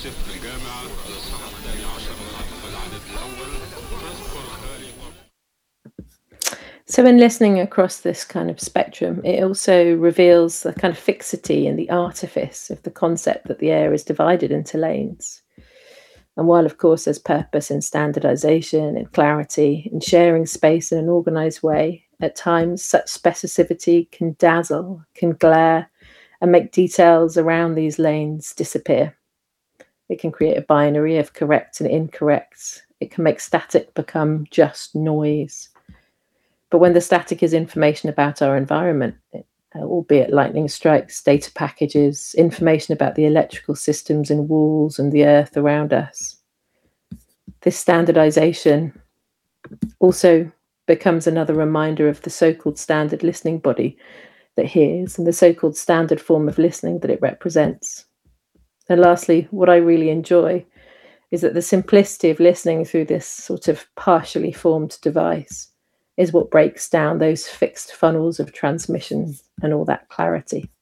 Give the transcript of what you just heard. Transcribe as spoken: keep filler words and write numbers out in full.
يوسف في الجامعة الإصحاح الثاني عشر والعدد الأول تذكر خالي. So in listening across this kind of spectrum, it also reveals the kind of fixity and the artifice of the concept that the air is divided into lanes. And while, of course, there's purpose in standardization and clarity in sharing space in an organized way, at times such specificity can dazzle, can glare, and make details around these lanes disappear. It can create a binary of correct and incorrect. It can make static become just noise. But when the static is information about our environment, uh, albeit lightning strikes, data packages, information about the electrical systems and walls and the earth around us, this standardization also becomes another reminder of the so-called standard listening body that hears and the so-called standard form of listening that it represents. And lastly, what I really enjoy is that the simplicity of listening through this sort of partially formed device is what breaks down those fixed funnels of transmission and all that clarity.